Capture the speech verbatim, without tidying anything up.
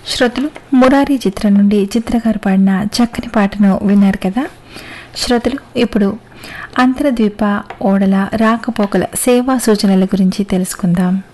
శ్రోతలు మురారి చిత్రం నుండి చిత్రగారు పాడిన చక్కని పాటను విన్నారు కదా. శ్రోతలు ఇప్పుడు అంతర్ద్వీప ఓడల రాకపోకల సేవా సూచనల గురించి తెలుసుకుందాం.